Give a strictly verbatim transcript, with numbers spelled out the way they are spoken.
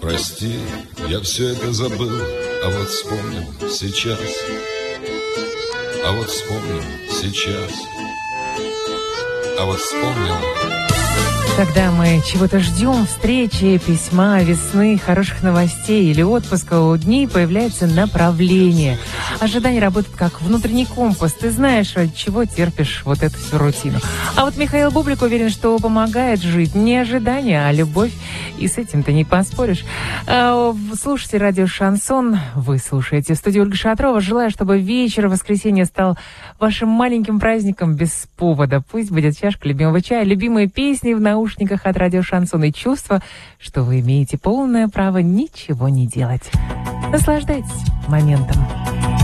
Прости, я все это забыл, а вот вспомнил сейчас. А вот вспомнил сейчас. А вот вспомнил. Когда мы чего-то ждем, встречи, письма, весны, хороших новостей или отпуска, у дней появляется направление. Ожидание работает как внутренний компас. Ты знаешь, от чего терпишь вот эту всю рутину. А вот Михаил Бублик уверен, что помогает жить не ожидание, а любовь. И с этим ты не поспоришь. Слушайте радио «Шансон». Вы слушаете студию Ольга Шатрова. Желаю, чтобы вечер воскресенья стал вашим маленьким праздником без повода. Пусть будет чашка любимого чая, любимые песни в наушниках от радио «Шансон» и чувство, что вы имеете полное право ничего не делать. Наслаждайтесь моментом.